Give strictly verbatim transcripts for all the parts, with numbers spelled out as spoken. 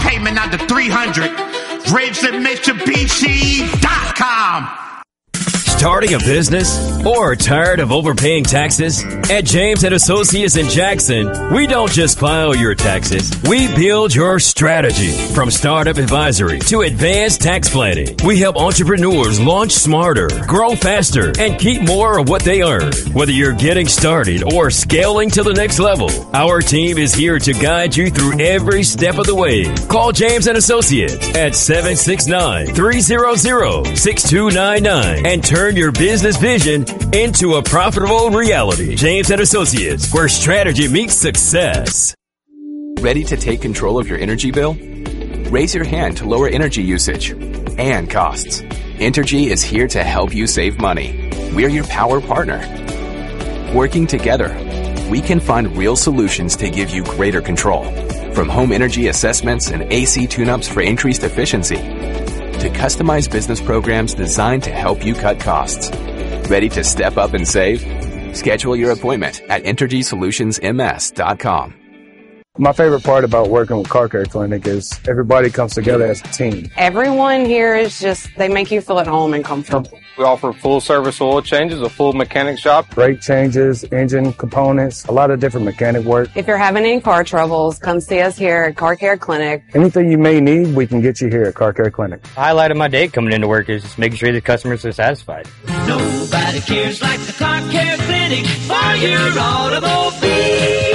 entertainment under three hundred. Raves at Mitsubishi dot com. Starting a business or tired of overpaying taxes? At James and Associates in Jackson, we don't just file your taxes. We build your strategy. From startup advisory to advanced tax planning, we help entrepreneurs launch smarter, grow faster, and keep more of what they earn. Whether you're getting started or scaling to the next level, our team is here to guide you through every step of the way. Call James and Associates at seven six nine, three hundred, six two nine nine and turn your business vision into a profitable reality. James and Associates, where strategy meets success. Ready to take control of your energy bill? Raise your hand to lower energy usage and costs. Entergy is here to help you save money. We're your power partner. Working together, we can find real solutions to give you greater control. From home energy assessments and A C tune-ups for increased efficiency, to customized business programs designed to help you cut costs. Ready to step up and save? Schedule your appointment at entergy solutions m s dot com. My favorite part about working with Car Care Clinic is everybody comes together as a team. Everyone here is just, they make you feel at home and comfortable. We offer full service oil changes, a full mechanic shop. Brake changes, engine components, a lot of different mechanic work. If you're having any car troubles, come see us here at Car Care Clinic. Anything you may need, we can get you here at Car Care Clinic. The highlight of my day coming into work is just making sure the customers are satisfied. Nobody cares like the Car Care Clinic for your automobile.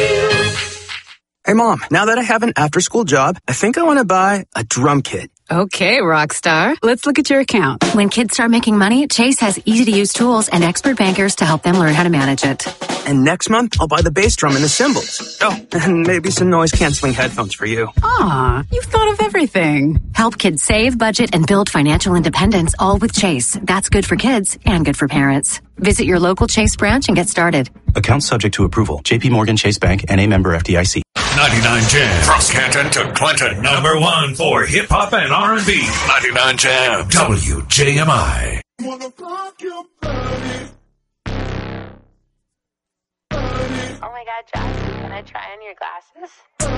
Hey, Mom, now that I have an after-school job, I think I want to buy a drum kit. Okay, Rockstar. Let's look at your account. When kids start making money, Chase has easy-to-use tools and expert bankers to help them learn how to manage it. And next month, I'll buy the bass drum and the cymbals. Oh, and maybe some noise-canceling headphones for you. Aw, you've thought of everything. Help kids save, budget, and build financial independence, all with Chase. That's good for kids and good for parents. Visit your local Chase branch and get started. Account subject to approval. J P Morgan Chase Bank, N A member F D I C. ninety-nine Jam. From Canton to Clinton. Number one for hip-hop and R and B. ninety-nine Jam. W J M I. Oh my God, Josh, can I try on your glasses?